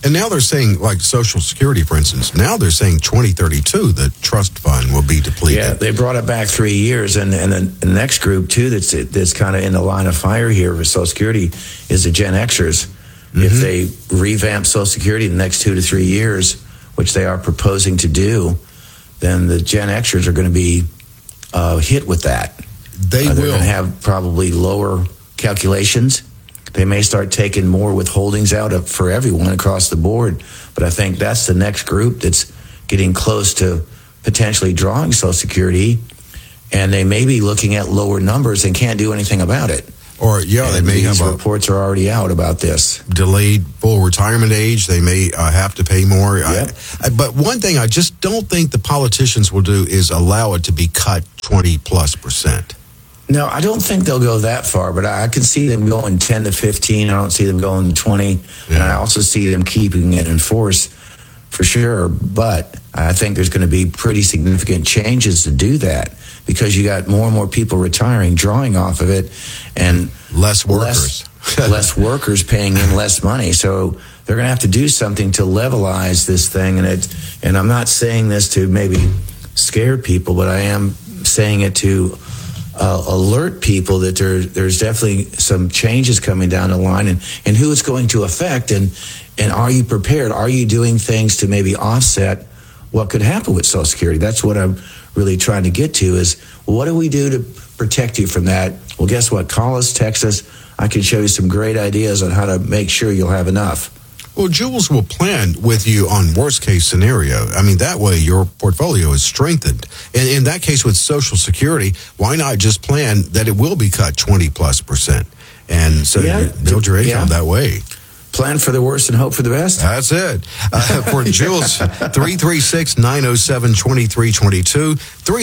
And now they're saying, like Social Security, for instance, now they're saying 2032, the trust fund will be depleted. Yeah, they brought it back 3 years. And the next group, too, that's kind of in the line of fire here for Social Security is the Gen Xers. Mm-hmm. If they revamp Social Security in the next 2 to 3 years, which they are proposing to do, then the Gen Xers are going to be hit with that. They're going to have probably lower calculations. They may start taking more withholdings out for everyone across the board. But I think that's the next group that's getting close to potentially drawing Social Security. And they may be looking at lower numbers and can't do anything about it. Or, they may have reports are already out about this. Delayed full retirement age. They may have to pay more. Yep. But one thing I just don't think the politicians will do is allow it to be cut 20+%. No, I don't think they'll go that far, but I can see them going 10 to 15. I don't see them going 20. Yeah. And I also see them keeping it in force for sure. But I think there's going to be pretty significant changes to do that because you got more and more people retiring, drawing off of it, and less workers. less workers paying in less money. So they're going to have to do something to levelize this thing. And I'm not saying this to maybe scare people, but I am saying it to alert people that there's definitely some changes coming down the line and who it's going to affect and are you prepared? Are you doing things to maybe offset what could happen with Social Security? That's what I'm really trying to get to is what do we do to protect you from that? Well, guess what? Call us, text us. I can show you some great ideas on how to make sure you'll have enough. Well, Jules will plan with you on worst case scenario. I mean, that way your portfolio is strengthened. And in that case with Social Security, why not just plan that it will be cut 20+%? And so you build your income that way. Plan for the worst and hope for the best. That's it. For Jules, 336-907-2322,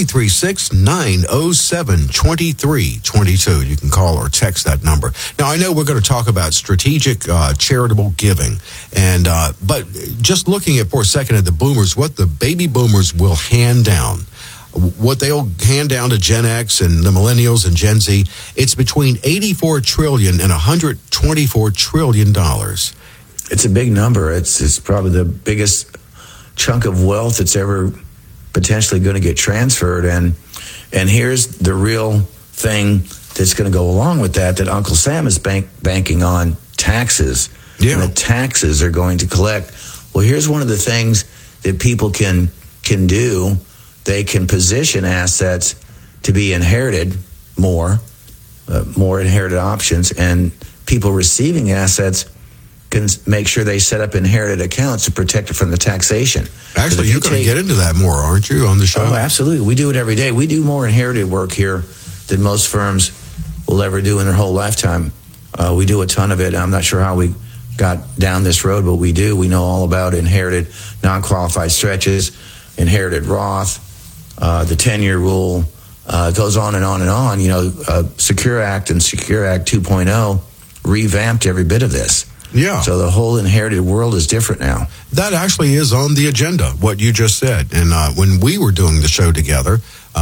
336-907-2322. You can call or text that number. Now, I know we're going to talk about strategic charitable giving, and but just looking at for a second at the boomers, what the baby boomers will hand down, what they'll hand down to Gen X and the millennials and Gen Z, it's between $84 trillion and $124 trillion. It's a big number. It's probably the biggest chunk of wealth that's ever potentially going to get transferred. And here's the real thing that's going to go along with that Uncle Sam is banking on: taxes. Yeah. And the taxes are going to collect. Well, here's one of the things that people can do. They can position assets to be inherited more inherited options, and people receiving assets can make sure they set up inherited accounts to protect it from the taxation. Actually, you're going to get into that more, aren't you, on the show? Oh, absolutely. We do it every day. We do more inherited work here than most firms will ever do in their whole lifetime. We do a ton of it. I'm not sure how we got down this road, but we do. We know all about inherited non-qualified stretches, inherited Roth, the 10-year rule. It goes on and on and on. Secure Act and Secure Act 2.0 revamped every bit of this. Yeah. So the whole inherited world is different now. That actually is on the agenda, what you just said. And when we were doing the show together,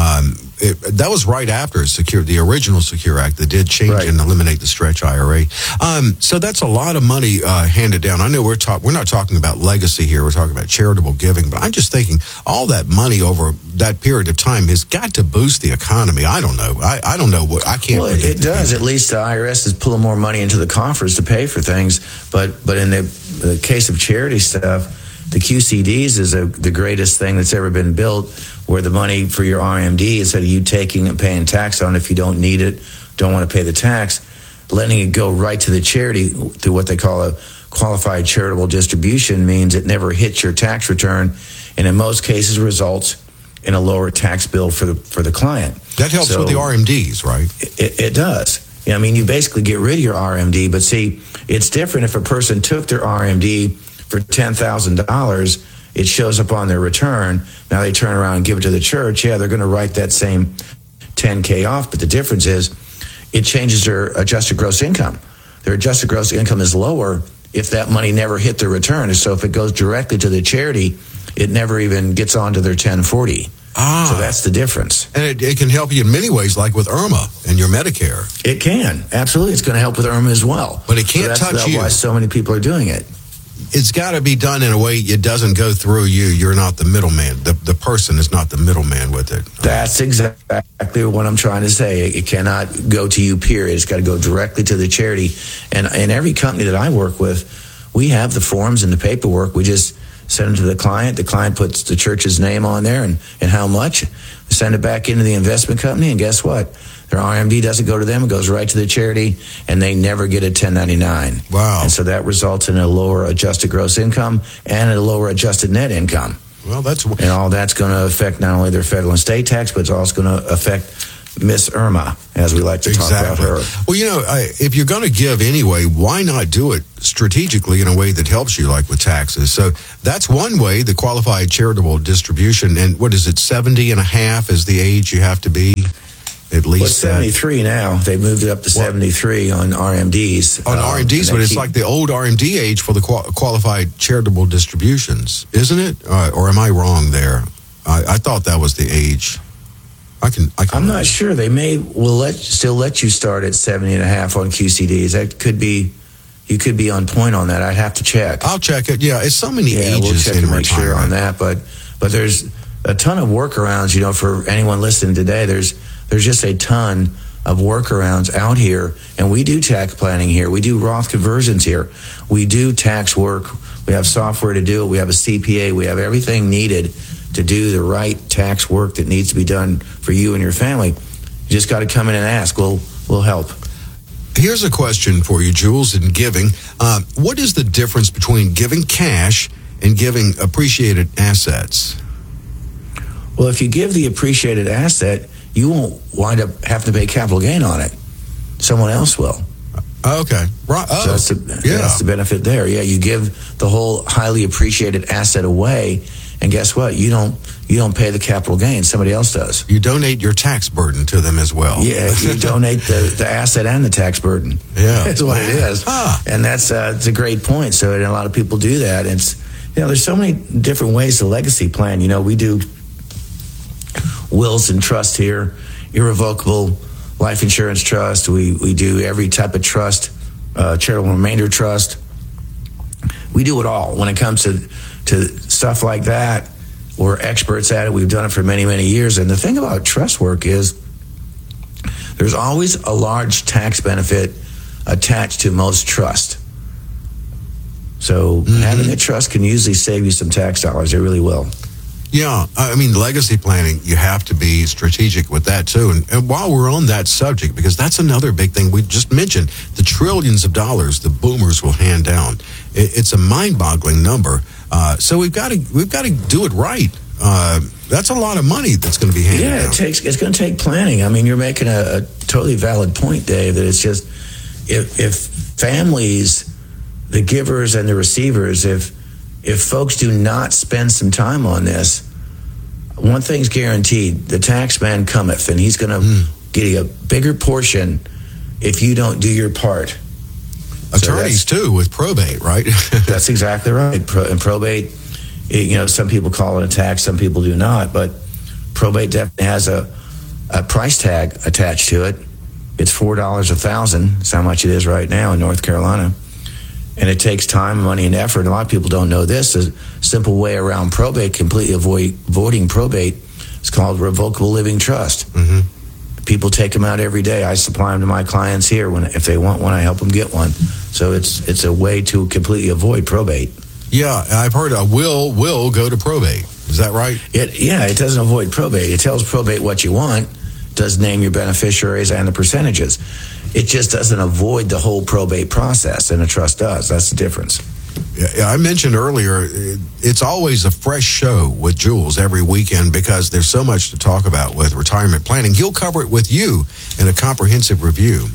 that was right after the original Secure Act that did change and eliminate the stretch IRA. So that's a lot of money handed down. I know we're not talking about legacy here. We're talking about charitable giving. But I'm just thinking all that money over that period of time has got to boost the economy. I don't know. I don't know what I can't. Well, it does. At least the IRS is pulling more money into the coffers to pay for things. But in the case of charity stuff, the QCDs is the greatest thing that's ever been built, where the money for your RMD, instead of you taking and paying tax on it if you don't need it, don't want to pay the tax, letting it go right to the charity through what they call a qualified charitable distribution means it never hits your tax return, and in most cases results in a lower tax bill for the client. That helps with the RMDs, right? It does. I mean, you basically get rid of your RMD, but see, it's different if a person took their RMD for $10,000, it shows up on their return. Now they turn around and give it to the church. Yeah, they're going to write that same $10K off, but the difference is it changes their adjusted gross income. Their adjusted gross income is lower if that money never hit their return. So if it goes directly to the charity, it never even gets onto their 1040. So that's the difference. And it can help you in many ways, like with IRMA and your Medicare. It can. Absolutely. It's going to help with IRMA as well. But it can't touch you. That's why so many people are doing it. it's got to be done in a way it doesn't go through you. You're not the middleman. The person is not the middleman with it. That's exactly what I'm trying to say. It cannot go to you, period. It's got to go directly to the charity. And in every company that I work with, we have the forms and the paperwork. We just send them to the client. The client puts the church's name on there and how much. We send it back into the investment company, and guess what? Their RMD doesn't go to them. It goes right to the charity, and they never get a 1099. Wow. And so that results in a lower adjusted gross income and a lower adjusted net income. Well, and all that's going to affect not only their federal and state tax, but it's also going to affect Miss Irma, as we like to talk about her. Well, if you're going to give anyway, why not do it strategically in a way that helps you, like with taxes? So that's one way, the qualified charitable distribution. And what is it, 70 and a half is the age you have to be? At least well, 73 now. They moved it up to 73 on RMDs. On RMDs, but it's like the old RMD age for the qualified charitable distributions, isn't it? Or am I wrong there? I thought that was the age. I'm not sure. They will still let you start at 70 and a half on QCDs. That could be. You could be on point on that. I'd have to check. I'll check it. Yeah, it's so many ages. We'll check in to make sure on that. But there's a ton of workarounds. For anyone listening today, there's just a ton of workarounds out here, and we do tax planning here. We do Roth conversions here. We do tax work. We have software to do it. We have a CPA. We have everything needed to do the right tax work that needs to be done for you and your family. You just got to come in and ask. We'll help. Here's a question for you, Jules, in giving. What is the difference between giving cash and giving appreciated assets? Well, if you give the appreciated asset, you won't wind up having to pay capital gain on it. Someone else will. Okay. Right. So that's the benefit there. Yeah, you give the whole highly appreciated asset away, and guess what? You don't pay the capital gain. Somebody else does. You donate your tax burden to them as well. Yeah, you donate the asset and the tax burden. Yeah. That's what it is. And that's it's a great point. So and a lot of people do that. And it's there's so many different ways to legacy plan. We do wills and trust here, irrevocable life insurance trust. We do every type of trust, charitable remainder trust. We do it all. When it comes to stuff like that, we're experts at it. We've done it for many, many years. And the thing about trust work is there's always a large tax benefit attached to most trust. So having a trust can usually save you some tax dollars. It really will. Yeah, legacy planning, you have to be strategic with that too. And while we're on that subject, because that's another big thing we just mentioned, the trillions of dollars the boomers will hand down. It's a mind-boggling number. So we've got to do it right. That's a lot of money that's going to be handed down. It's going to take planning. You're making a totally valid point, Dave, that it's just if families, the givers and the receivers, if folks do not spend some time on this, one thing's guaranteed: the tax man cometh, and he's going to get you a bigger portion if you don't do your part. Attorneys too, with probate, right? That's exactly right. And probate, some people call it a tax, some people do not, but probate definitely has a price tag attached to it. It's $4 $1,000. That's how much it is right now in North Carolina. And it takes time, money, and effort. A lot of people don't know this. A simple way around probate, completely avoiding probate, is called revocable living trust. Mm-hmm. People take them out every day. I supply them to my clients here. If they want one, I help them get one. So it's a way to completely avoid probate. Yeah, I've heard a will go to probate. Is that right? It doesn't avoid probate. It tells probate what you want. It does name your beneficiaries and the percentages. It just doesn't avoid the whole probate process, and a trust does. That's the difference. Yeah, I mentioned earlier, it's always a fresh show with Jules every weekend because there's so much to talk about with retirement planning. He'll cover it with you in a comprehensive review.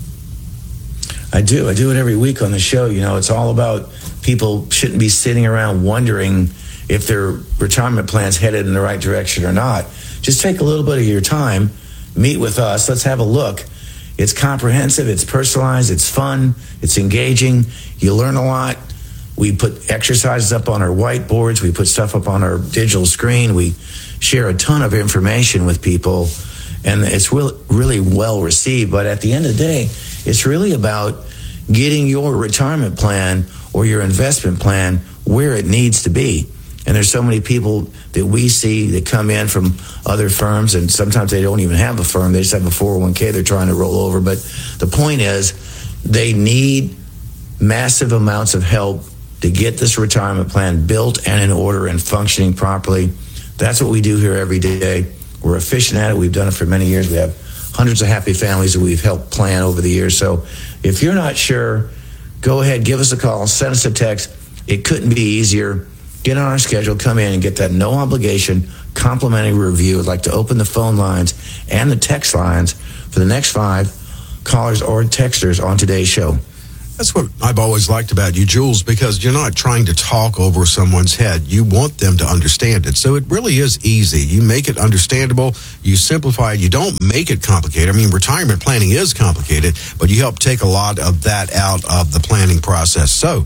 I do it every week on the show. It's all about people shouldn't be sitting around wondering if their retirement plan's headed in the right direction or not. Just take a little bit of your time, meet with us, let's have a look. It's comprehensive, it's personalized, it's fun, it's engaging, you learn a lot. We put exercises up on our whiteboards, we put stuff up on our digital screen, we share a ton of information with people, and it's really well received. But at the end of the day, it's really about getting your retirement plan or your investment plan where it needs to be. And there's so many people that we see that come in from other firms, and sometimes they don't even have a firm. They just have a 401k they're trying to roll over. But the point is, they need massive amounts of help to get this retirement plan built and in order and functioning properly. That's what we do here every day. We're efficient at it. We've done it for many years. We have hundreds of happy families that we've helped plan over the years. So if you're not sure, go ahead, give us a call, send us a text. It couldn't be easier. Get on our schedule, come in and get that no obligation complimentary review. I'd like to open the phone lines and the text lines for the next 5 callers or texters on today's show. That's what I've always liked about you, Jules, because you're not trying to talk over someone's head. You want them to understand it. So it really is easy. You make it understandable. You simplify it. You don't make it complicated. I mean, retirement planning is complicated, but you help take a lot of that out of the planning process. So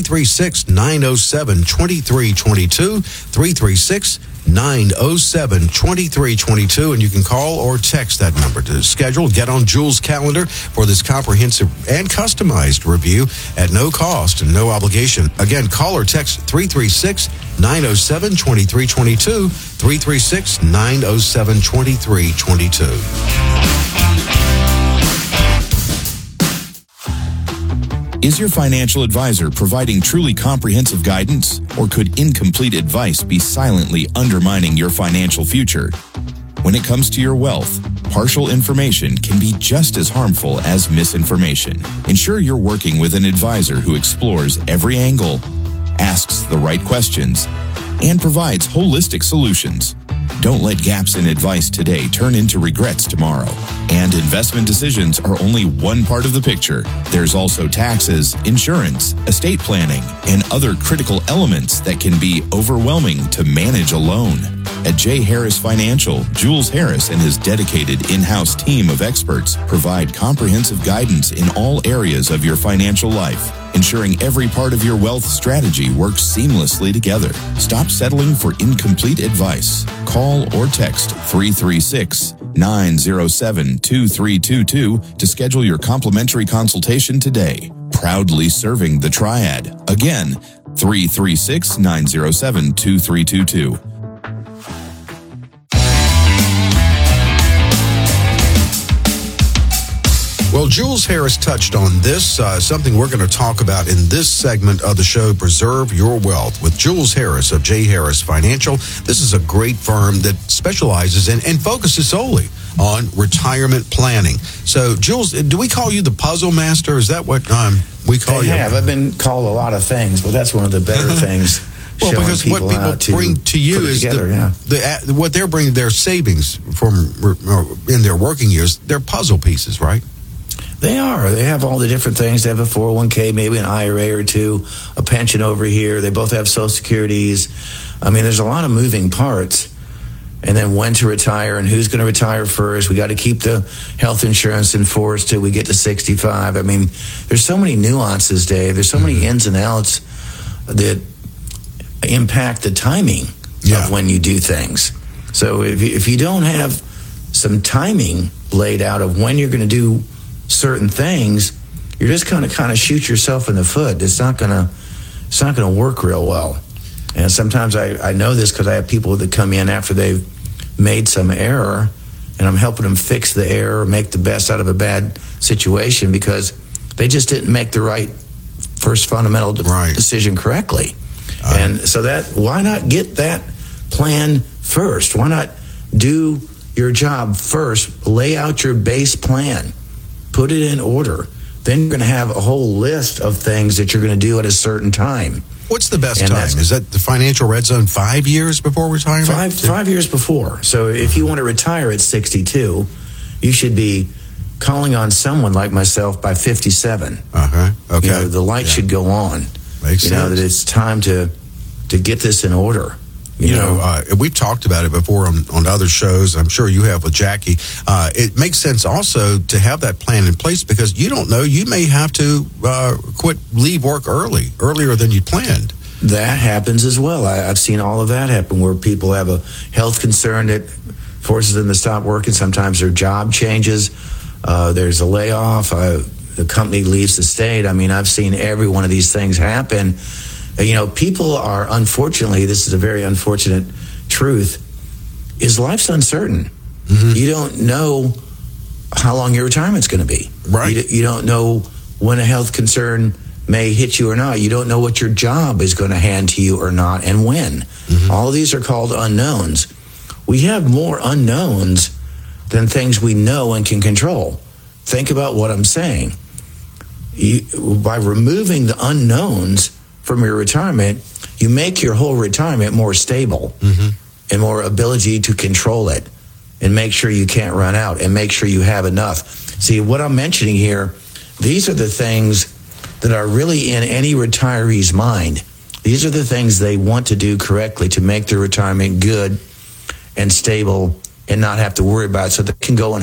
336-907-2322, 336-907-2322, and you can call or text that number to schedule. Get on Jules' calendar for this comprehensive and customized review at no cost and no obligation. Again, call or text 336-907-2322, 336-907-2322. Is your financial advisor providing truly comprehensive guidance, or could incomplete advice be silently undermining your financial future? When it comes to your wealth, partial information can be just as harmful as misinformation. Ensure you're working with an advisor who explores every angle, asks the right questions, and provides holistic solutions. Don't let gaps in advice today turn into regrets tomorrow. And investment decisions are only one part of the picture. There's also taxes, insurance, estate planning, and other critical elements that can be overwhelming to manage alone. At J. Harris Financial, Jules Harris and his dedicated in-house team of experts provide comprehensive guidance in all areas of your financial life, ensuring every part of your wealth strategy works seamlessly together. Stop settling for incomplete advice. Call or text 336-907-2322 to schedule your complimentary consultation today. Proudly serving the Triad. Again, 336-907-2322. Well, Jules Harris touched on this, something we're going to talk about in this segment of the show, Preserve Your Wealth, with Jules Harris of J. Harris Financial. This is a great firm that specializes in and focuses solely on retirement planning. So, Jules, do we call you the puzzle master? Is that what we call you? I've been called a lot of things, but that's one of the better things. Well, because what people bring to you is what they're bringing their savings from in their working years. They're puzzle pieces, right? They are. They have all the different things. They have a 401k, maybe an IRA or two, a pension over here. They both have Social Securities. I mean, there's a lot of moving parts. And then when to retire and who's going to retire first. We got to keep the health insurance in force till we get to 65. I mean, there's so many nuances, Dave. There's so many ins and outs that impact the timing of when you do things. So if you don't have some timing laid out of when you're going to do certain things, you're just going to kind of shoot yourself in the foot. It's not going to work real well. And sometimes I know this because I have people that come in after they've made some error, and I'm helping them fix the error, make the best out of a bad situation because they just didn't make the right first fundamental decision correctly. And so why not get that plan first? Why not do your job first? Lay out your base plan. Put it in order. Then you're going to have a whole list of things that you're going to do at a certain time. What's the best time? Is that the financial red zone 5 years before retirement? 5 years before. So if you want to retire at 62, you should be calling on someone like myself by 57. Okay. You know, the light should go on. Makes sense. That it's time to get this in order. You know, we've talked about it before on other shows. I'm sure you have with Jackie. It makes sense also to have that plan in place because you don't know. You may have to leave work earlier than you planned. That happens as well. I've seen all of that happen where people have a health concern that forces them to stop working. Sometimes their job changes. There's a layoff. the company leaves the state. I mean, I've seen every one of these things happen. People are, unfortunately, this is a very unfortunate truth, is life's uncertain. Mm-hmm. You don't know how long your retirement's going to be. Right. You don't know when a health concern may hit you or not. You don't know what your job is going to hand to you or not, and when. Mm-hmm. All of these are called unknowns. We have more unknowns than things we know and can control. Think about what I'm saying. By removing the unknowns from your retirement, you make your whole retirement more stable and more ability to control it and make sure you can't run out and make sure you have enough. See, what I'm mentioning here, these are the things that are really in any retiree's mind. These are the things they want to do correctly to make their retirement good and stable and not have to worry about it, so they can go and